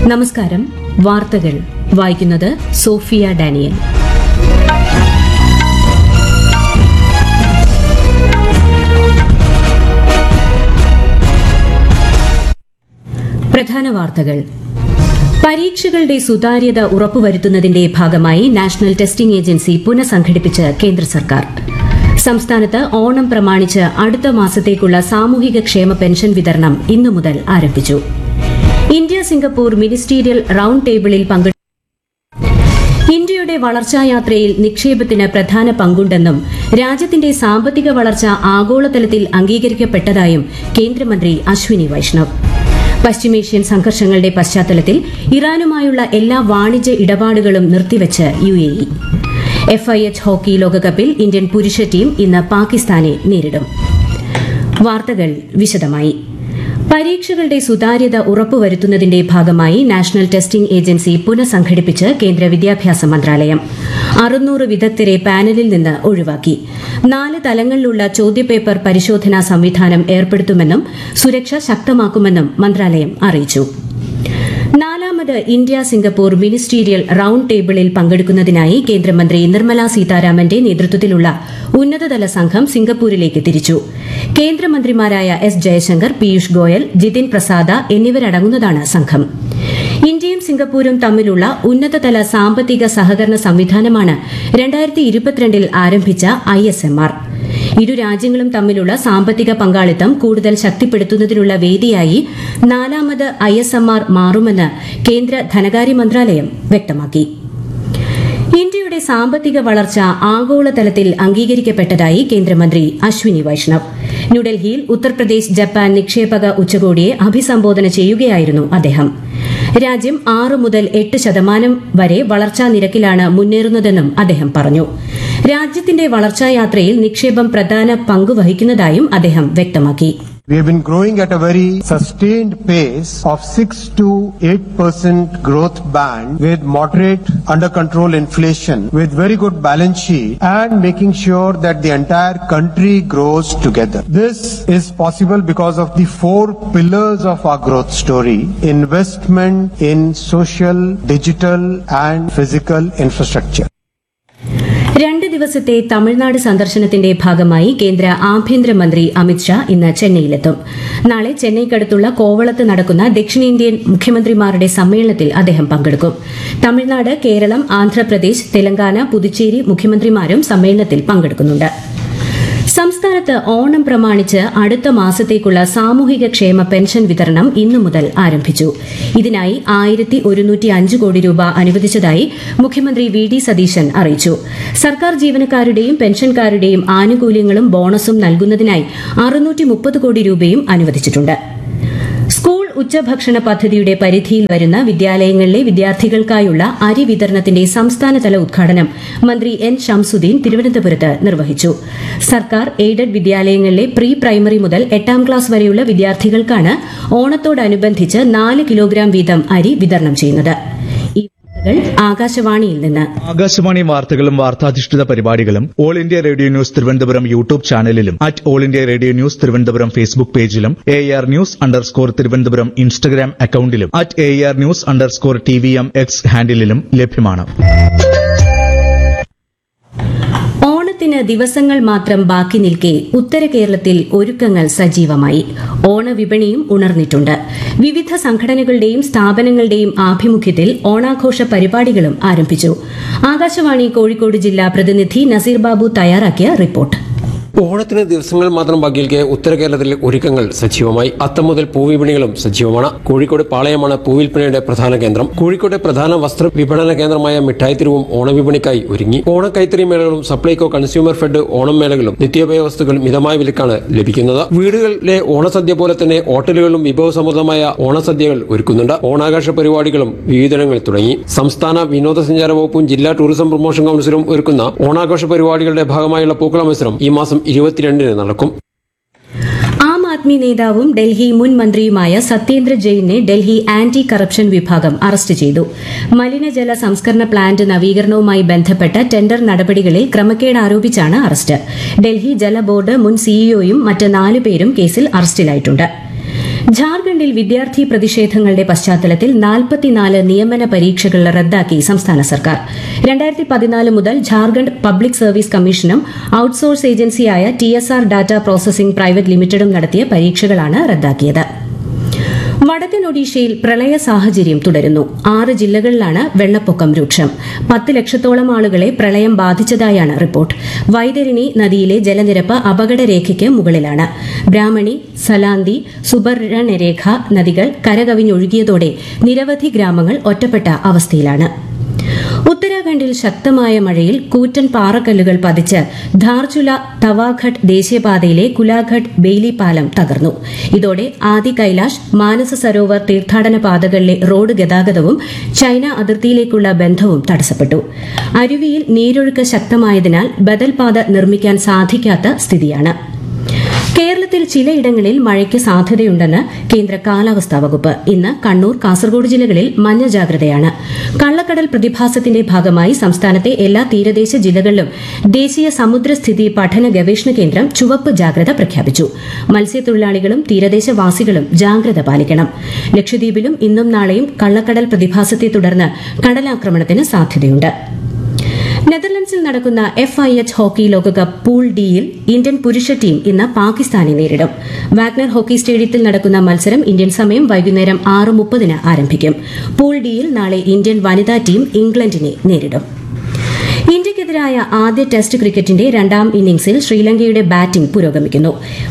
നമസ്കാരം. വാർത്തകൾ വായിക്കുന്നത് സോഫിയ ഡാനിയൽ. പ്രധാന വാർത്തകൾ. പരീക്ഷകളുടെ സുതാര്യത ഉറപ്പുവരുത്തുന്നതിന്റെ ഭാഗമായി നാഷണൽ ടെസ്റ്റിംഗ് ഏജൻസി പുനഃസംഘടിപ്പിച്ച് കേന്ദ്ര സർക്കാർ. സംസ്ഥാനത്ത് ഓണം പ്രമാണിച്ച് അടുത്ത മാസത്തേക്കുള്ള സാമൂഹിക ക്ഷേമ പെൻഷൻ വിതരണം ഇന്നു മുതൽ ആരംഭിച്ചു. ഇന്ത്യ സിംഗപ്പൂർ മിനിസ്റ്റീരിയൽ റൌണ്ട് ടേബിളിൽ ഇന്ത്യയുടെ വളർച്ചായാത്രയിൽ നിക്ഷേപത്തിന് പ്രധാന പങ്കുണ്ടെന്നും രാജ്യത്തിന്റെ സാമ്പത്തിക വളർച്ച ആഗോളതലത്തിൽ അംഗീകരിക്കപ്പെട്ടതായും കേന്ദ്രമന്ത്രി അശ്വിനി വൈഷ്ണവ്. പശ്ചിമേഷ്യൻ സംഘർഷങ്ങളുടെ പശ്ചാത്തലത്തിൽ ഇറാനുമായുള്ള എല്ലാ വാണിജ്യ ഇടപാടുകളും നിർത്തിവച്ച് UAE. FIH ഹോക്കി ലോകകപ്പിൽ ഇന്ത്യൻ പുരുഷ ടീം ഇന്ന് പാകിസ്ഥാനെ നേരിടും. വാർത്തകൾ വിശദമായി. പരീക്ഷകളുടെ സുതാര്യത ഉറപ്പുവരുത്തുന്നതിന്റെ ഭാഗമായി നാഷണൽ ടെസ്റ്റിംഗ് ഏജൻസി പുനഃസംഘടിപ്പിച്ച് കേന്ദ്ര വിദ്യാഭ്യാസ മന്ത്രാലയം. 600 വിദഗ്ധരെ പാനലിൽ നിന്ന് ഒഴിവാക്കി. 4 തലങ്ങളിലുള്ള ചോദ്യപേപ്പർ പരിശോധനാ സംവിധാനം ഏർപ്പെടുത്തുമെന്നും സുരക്ഷ ശക്തമാക്കുമെന്നും മന്ത്രാലയം അറിയിച്ചു. നാലാമത് ഇന്ത്യ സിംഗപ്പൂർ മിനിസ്റ്റീരിയൽ റൌണ്ട് ടേബിളിൽ പങ്കെടുക്കുന്നതിനായി കേന്ദ്രമന്ത്രി നിർമ്മല സീതാരാമന്റെ നേതൃത്വത്തിലുള്ള ഉന്നതതല സംഘം സിംഗപ്പൂരിലേക്ക് തിരിച്ചു. കേന്ദ്രമന്ത്രിമാരായ S. ജയശങ്കർ, പീയൂഷ് ഗോയൽ, ജിതിൻ പ്രസാദ എന്നിവരടങ്ങുന്നതാണ് സംഘം. ഇന്ത്യയും സിംഗപ്പൂരും തമ്മിലുള്ള ഉന്നതതല സാമ്പത്തിക സഹകരണ സംവിധാനമാണ് 2022 ആരംഭിച്ച ISMR. ഇരു രാജ്യങ്ങളും തമ്മിലുള്ള സാമ്പത്തിക പങ്കാളിത്തം കൂടുതൽ ശക്തിപ്പെടുത്തുന്നതിനുള്ള വേദിയായി നാലാമത് ISMR മാറുമെന്ന് കേന്ദ്ര ധനകാര്യ മന്ത്രാലയം വ്യക്തമാക്കി. ഇന്ത്യയുടെ സാമ്പത്തിക വളർച്ച ആഗോളതലത്തിൽ അംഗീകരിക്കപ്പെട്ടതായി കേന്ദ്രമന്ത്രി അശ്വിനി വൈഷ്ണവ്. ന്യൂഡൽഹിയിൽ ഉത്തർപ്രദേശ് ജപ്പാൻ നിക്ഷേപക ഉച്ചകോടിയെ അഭിസംബോധന ചെയ്യുകയായിരുന്നു അദ്ദേഹം. രാജ്യം 6 മുതൽ 8% വരെ വളർച്ചാ നിരക്കിലാണ് മുന്നേറുന്നതെന്നും അദ്ദേഹം പറഞ്ഞു. രാജ്യത്തിന്റെ വളർച്ചായാത്രയിൽ നിക്ഷേപം പ്രധാന പങ്കുവഹിക്കുന്നതായും അദ്ദേഹം വ്യക്തമാക്കി. We have been growing at a very sustained pace of 6 to 8% growth band with moderate under control inflation, with very good balance sheet and making sure that the entire country grows together. This is possible because of the 4 pillars of our growth story: investment in social, digital and physical infrastructure. 2 ദിവസത്തെ തമിഴ്നാട് സന്ദർശനത്തിന്റെ ഭാഗമായി കേന്ദ്ര ആഭ്യന്തരമന്ത്രി അമിത്ഷാ ഇന്ന് ചെന്നൈയിലെത്തും. നാളെ ചെന്നൈക്കടുത്തുള്ള കോവളത്ത് നടക്കുന്ന ദക്ഷിണേന്ത്യൻ മുഖ്യമന്ത്രിമാരുടെ സമ്മേളനത്തിൽ അദ്ദേഹം പങ്കെടുക്കും. തമിഴ്നാട്, കേരളം, ആന്ധ്രാപ്രദേശ്, തെലങ്കാന, പുതുച്ചേരി മുഖ്യമന്ത്രിമാരും സമ്മേളനത്തിൽ പങ്കെടുക്കുന്നുണ്ട്. സംസ്ഥാനത്ത് ഓണം പ്രമാണിച്ച് അടുത്ത മാസത്തേക്കുള്ള സാമൂഹിക ക്ഷേമ പെൻഷൻ വിതരണം ഇന്നു മുതൽ ആരംഭിച്ചു. ഇതിനായി 1105 കോടി രൂപ അനുവദിച്ചതായി മുഖ്യമന്ത്രി VD സതീശൻ അറിയിച്ചു. സർക്കാർ ജീവനക്കാരുടെയും പെൻഷൻകാരുടെയും ആനുകൂല്യങ്ങളും ബോണസും നൽകുന്നതിനായി 630 കോടി രൂപയും അനുവദിച്ചിട്ടുണ്ട്. സ്കൂൾ ഉച്ചഭക്ഷണ പദ്ധതിയുടെ പരിധിയിൽ വരുന്ന വിദ്യാലയങ്ങളിലെ വിദ്യാർത്ഥികൾക്കായുള്ള അരി വിതരണത്തിന്റെ സംസ്ഥാനതല ഉദ്ഘാടനം മന്ത്രി N. ഷംസുദ്ദീൻ തിരുവനന്തപുരത്ത് നിർവഹിച്ചു. സർക്കാർ എയ്ഡഡ് വിദ്യാലയങ്ങളിലെ പ്രീ പ്രൈമറി മുതൽ 8ാം ക്ലാസ് വരെയുള്ള വിദ്യാർത്ഥികൾക്കാണ് ഓണത്തോടനുബന്ധിച്ച് 4 കിലോഗ്രാം വീതം അരി വിതരണം ചെയ്യുന്നത്. ആകാശവാണിയിൽ നിന്ന്. ആകാശവാണി വാർത്തകളും വാർത്താധിഷ്ഠിത പരിപാടികളും all India radio news Thiruvananthapuram YouTube ചാനലിലും all India radio news Thiruvananthapuram Facebook പേജിലും AR ന്യൂസ് _തിരുവനന്തപുരം ഇൻസ്റ്റഗ്രാം അക്കൌണ്ടിലും AR ന്യൂസ് _TVM X ഹാൻഡിലും ലഭ്യമാണ്. ഓണത്തിന് ദിവസങ്ങൾ മാത്രം ബാക്കി നിൽക്കെ ഉത്തര കേരളത്തിൽ ഒരുക്കങ്ങൾ സജീവമായി. ഓണവിപണിയും ഉണർന്നിട്ടുണ്ട്. വിവിധ സംഘടനകളുടെയും സ്ഥാപനങ്ങളുടെയും ആഭിമുഖ്യത്തിൽ ഓണാഘോഷ പരിപാടികളും ആരംഭിച്ചു. ആകാശവാണി കോഴിക്കോട് ജില്ലാ പ്രതിനിധി നസീർ ബാബു തയ്യാറാക്കിയ റിപ്പോർട്ട്. ഓണത്തിന് ദിവസങ്ങൾ മാത്രം ബാക്കിയിരിക്കെ ഉത്തര കേരളത്തിൽ ഒരുക്കങ്ങൾ സജീവമായി. അത്തം മുതൽ പൂവിപണികളും സജീവമാണ്. കോഴിക്കോട് പാളയമാണ് പൂവിൽപ്പനയുടെ പ്രധാന കേന്ദ്രം. കോഴിക്കോട്ടെ പ്രധാന വസ്ത്ര വിപണന കേന്ദ്രമായ മിഠായിത്തെരുവും ഓണവിപണിക്കായി ഒരുങ്ങി. ഓണക്കൈത്തറി മേളകളും സപ്ലൈകോ കൺസ്യൂമർ ഫെഡ് ഓണം മേളകളും നിത്യോപയോഗ വസ്തുക്കൾ മിതമായ വിലക്കാണ് ലഭിക്കുന്നത്. വീടുകളിലെ ഓണസദ്യ പോലെ തന്നെ ഹോട്ടലുകളിലും വിഭവസമൃദ്ധമായ ഓണസദ്യകൾ ഒരുക്കുന്നുണ്ട്. ഓണാഘോഷ പരിപാടികളും വിവിധങ്ങളിൽ തുടങ്ങി. സംസ്ഥാന വിനോദസഞ്ചാര വകുപ്പും ജില്ലാ ടൂറിസം പ്രൊമോഷൻ കൌൺസിലും ഒരുക്കുന്ന ഓണാഘോഷ പരിപാടികളുടെ ഭാഗമായുള്ള പൂക്കള മത്സരം ഈ മാസം 22 നടക്കും. ആം ആദ്മി നേതാവും ഡൽഹി മുൻ മന്ത്രിയുമായ സത്യേന്ദ്ര ജെയിനെ ഡൽഹി ആന്റി കറപ്ഷൻ വിഭാഗം അറസ്റ്റ് ചെയ്തു. മലിനജല സംസ്കരണ പ്ലാന്റ് നവീകരണവുമായി ബന്ധപ്പെട്ട ടെൻഡർ നടപടികളിൽ ക്രമക്കേട് ആരോപിച്ചാണ് അറസ്റ്റ്. ഡൽഹി ജല ബോർഡ് മുൻ സിഇഒയും മറ്റ് 4 പേരും കേസിൽ അറസ്റ്റിലായിട്ടുണ്ട്. ഝാർഖണ്ഡിൽ വിദ്യാർത്ഥി പ്രതിഷേധങ്ങളുടെ പശ്ചാത്തലത്തിൽ 44 നിയമന പരീക്ഷകൾ റദ്ദാക്കി സംസ്ഥാന സർക്കാർ 2014 മുതൽ ഝാർഖണ്ഡ് പബ്ലിക് സർവീസ് കമ്മീഷനും ഔട്ട്സോഴ്സ് ഏജൻസിയായ TSR ഡാറ്റ പ്രോസസിംഗ് പ്രൈവറ്റ് ലിമിറ്റഡും നടത്തിയ പരീക്ഷകളാണ് റദ്ദാക്കിയത്. വടക്കൻ ഒഡീഷയിൽ പ്രളയ സാഹചര്യം തുടരുന്നു. 6 ജില്ലകളിലാണ് വെള്ളപ്പൊക്കം രൂക്ഷം. 10 ലക്ഷത്തോളം ആളുകളെ പ്രളയം ബാധിച്ചതായാണ് റിപ്പോർട്ട്. വൈതരണി നദിയിലെ ജലനിരപ്പ് അപകടരേഖയ്ക്ക് മുകളിലാണ്. ബ്രാഹ്മണി, സലാന്തി, സുബർണരേഖ നദികൾ കരകവിഞ്ഞൊഴുകിയതോടെ നിരവധി ഗ്രാമങ്ങൾ ഒറ്റപ്പെട്ട അവസ്ഥയിലാണ്. ഉത്തരാഖണ്ഡിൽ ശക്തമായ മഴയിൽ കൂറ്റൻ പാറക്കല്ലുകൾ പതിച്ച് ധാർചുല തവാഘട്ട് ദേശീയപാതയിലെ കുലാഘട്ട് ബെയ്ലി പാലം തകർന്നു. ഇതോടെ ആദി കൈലാഷ്, മാനസ സരോവർ തീർത്ഥാടന പാതകളിലെ റോഡ് ഗതാഗതവും ചൈന അതിർത്തിയിലേക്കുള്ള ബന്ധവും തടസ്സപ്പെട്ടു. അരുവിയിൽ നീരൊഴുക്ക് ശക്തമായതിനാൽ ബദൽ പാത നിർമ്മിക്കാൻ സാധിക്കാത്ത സ്ഥിതിയാണ്. കേരളത്തിൽ ചിലയിടങ്ങളിൽ മഴയ്ക്ക് സാധ്യതയുണ്ടെന്ന് കേന്ദ്ര കാലാവസ്ഥാ വകുപ്പ്. ഇന്ന് കണ്ണൂർ, കാസർഗോഡ് ജില്ലകളിൽ മഞ്ഞ ജാഗ്രതയാണ്. കള്ളക്കടൽ പ്രതിഭാസത്തിന്റെ ഭാഗമായി സംസ്ഥാനത്തെ എല്ലാ തീരദേശ ജില്ലകളിലും ദേശീയ സമുദ്രസ്ഥിതി പഠന ഗവേഷണ കേന്ദ്രം ചുവപ്പ് ജാഗ്രത പ്രഖ്യാപിച്ചു. മത്സ്യത്തൊഴിലാളികളും തീരദേശവാസികളും ജാഗ്രത പാലിക്കണം. ലക്ഷദ്വീപിലും ഇന്നും നാളെയും കള്ളക്കടൽ പ്രതിഭാസത്തെ തുടർന്ന് കടലാക്രമണത്തിന് സാധ്യതയുണ്ട്. നെതർലൻഡ്സിൽ നടക്കുന്ന FIH ഹോക്കി ലോകകപ്പ് പൂൾ ഡിയിൽ ഇന്ത്യൻ പുരുഷ ടീം ഇന്ന് പാകിസ്ഥാനെ നേരിടും. വാഗ്നർ ഹോക്കി സ്റ്റേഡിയത്തിൽ നടക്കുന്ന മത്സരം ഇന്ത്യൻ സമയം വൈകുന്നേരം 6:30 ആരംഭിക്കും. പൂൾ ഡിയിൽ നാളെ ഇന്ത്യൻ വനിതാ ടീം ഇംഗ്ലണ്ടിനെ നേരിടും. ഇന്ത്യയ്ക്കെതിരായ ആദ്യ ടെസ്റ്റ് ക്രിക്കറ്റിന്റെ രണ്ടാം ഇന്നിംഗ്സിൽ ശ്രീലങ്കയുടെ ബാറ്റിംഗ് പുരോഗമിക്കുന്നു.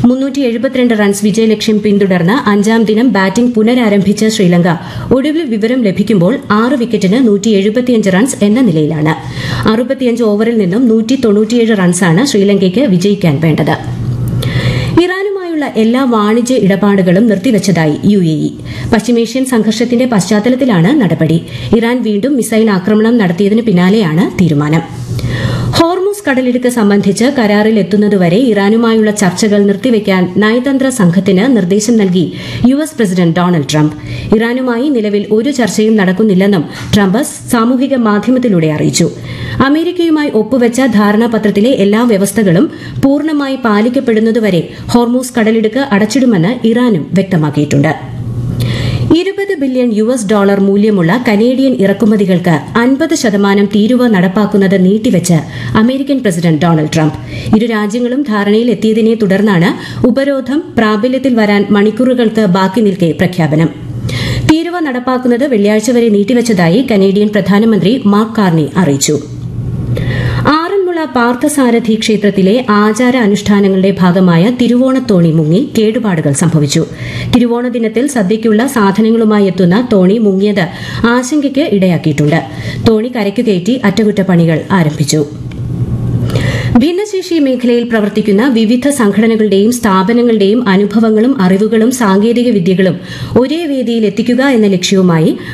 372 റൺസ് വിജയലക്ഷ്യം പിന്തുടർന്ന് 5ാം ദിനം ബാറ്റിംഗ് പുനരാരംഭിച്ച ശ്രീലങ്ക ഒടുവിൽ വിവരം ലഭിക്കുമ്പോൾ 6 വിക്കറ്റിന് 175 റൺസ് എന്ന നിലയിലാണ്. 65 ഓവറിൽ നിന്നും 197 റൺസാണ് ശ്രീലങ്കയ്ക്ക് വിജയിക്കാൻ വേണ്ടത്. ഇറാനുമായുള്ള എല്ലാ വാണിജ്യ ഇടപാടുകളും നിർത്തിവച്ചതായി UAE. പശ്ചിമേഷ്യൻ സംഘർഷത്തിന്റെ പശ്ചാത്തലത്തിലാണ് നടപടി. ഇറാൻ വീണ്ടും മിസൈൽ ആക്രമണം നടത്തിയതിന് പിന്നാലെയാണ് തീരുമാനം. ഹോർമുസ് കടലിടുക്ക് സംബന്ധിച്ച് കരാറിൽ എത്തുന്നതുവരെ ഇറാനുമായുള്ള ചർച്ചകൾ നിർത്തിവെക്കാൻ നയതന്ത്ര സംഘത്തിന് നിർദ്ദേശം നൽകി US പ്രസിഡന്റ് ഡൊണാൾഡ് ട്രംപ്. ഇറാനുമായി നിലവിൽ ഒരു ചർച്ചയും നടക്കുന്നില്ലെന്നും ട്രംപ് സാമൂഹിക മാധ്യമത്തിലൂടെ അറിയിച്ചു. അമേരിക്കയുമായി ഒപ്പുവെച്ച ധാരണാപത്രത്തിലെ എല്ലാ വ്യവസ്ഥകളും പൂർണ്ണമായി പാലിക്കപ്പെടുന്നതുവരെ ഹോർമുസ് കടലിടുക്ക് അടച്ചിടുമെന്ന് ഇറാനും വ്യക്തമാക്കിയിട്ടുണ്ട്. $20 ബില്യൺ മൂല്യമുള്ള കനേഡിയൻ ഇറക്കുമതികൾക്ക് 50% തീരുവ നടപ്പാക്കുന്നത് നീട്ടിവെച്ച് അമേരിക്കൻ പ്രസിഡന്റ് ഡൊണാൾഡ് ട്രംപ്. ഇരു രാജ്യങ്ങളും ധാരണയിൽ എത്തിയതിനെ തുടർന്നാണ് ഉപരോധം പ്രാബല്യത്തിൽ വരാൻ മണിക്കൂറുകൾക്ക് ബാക്കി നിൽക്കെ പ്രഖ്യാപനം. തീരുവ നടപ്പാക്കുന്നത് വെള്ളിയാഴ്ച വരെ നീട്ടിവച്ചതായി കനേഡിയൻ പ്രധാനമന്ത്രി മാർക്ക് കാർണി അറിയിച്ചു. പാർത്ഥസാരഥി ക്ഷേത്രത്തിലെ ആചാര അനുഷ്ഠാനങ്ങളുടെ ഭാഗമായ തിരുവോണത്തോണി മുങ്ങി കേടുപാടുകൾ സംഭവിച്ചു. തിരുവോണ ദിനത്തിൽ സദ്യയ്ക്കുള്ള സാധനങ്ങളുമായി എത്തുന്ന തോണി മുങ്ങിയത് ആശങ്കയ്ക്ക് ഇടയാക്കിയിട്ടുണ്ട്. തോണി കരയ്ക്കു കയറ്റി അറ്റകുറ്റപ്പണികൾ ആരംഭിച്ചു. ഭിന്നശേഷി മേഖലയിൽ പ്രവർത്തിക്കുന്ന വിവിധ സംഘടനകളുടെയും സ്ഥാപനങ്ങളുടെയും അനുഭവങ്ങളും അറിവുകളും സാങ്കേതിക വിദ്യകളും ഒരേ വേദിയിൽ എത്തിക്കുക എന്ന ലക്ഷ്യവുമായി